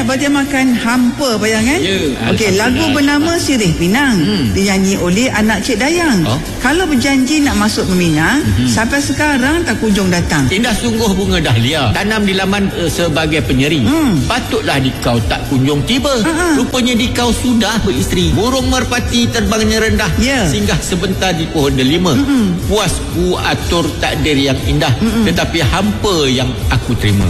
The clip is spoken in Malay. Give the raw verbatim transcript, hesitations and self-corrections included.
Abang dia makan hampa bayang kan? Ya. Okey, lagu bernama Sirih Pinang hmm. dinyanyi oleh anak Cik Dayang. Oh? Kalau berjanji nak masuk Meminang, hmm. sampai sekarang tak kunjung datang. Indah sungguh bunga dahlia, tanam di laman uh, sebagai penyeri. Hmm. Patutlah dikau tak kunjung tiba. Uh-huh. Rupanya dikau sudah beristeri. Burung merpati terbangnya rendah, yeah. singgah sebentar di pohon delima. Uh-huh. Puas ku atur takdir yang indah, uh-huh. tetapi hampa yang aku terima.